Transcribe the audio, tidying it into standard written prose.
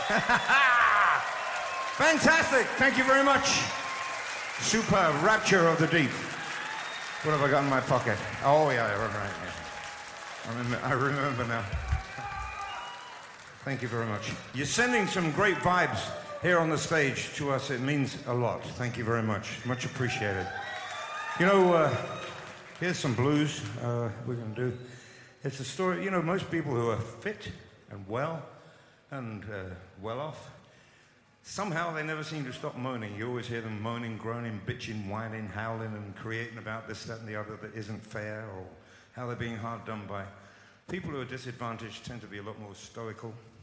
Fantastic. Thank you very much. Superb. Rapture of the Deep. What have I got in my pocket? Oh, yeah, right. Yeah. I remember now. Thank you very much. You're sending some great vibes here on the stage to us. It means a lot. Thank you very much. Much appreciated. You know, here's some blues we're going to do. It's a story, you know, most people who are fit and well and well off, somehow they never seem to stop moaning. You always hear them moaning, groaning, bitching, whining, howling, and creating about this, that, and the other that isn't fair, or how they're being hard done by. People who are disadvantaged tend to be a lot more stoical.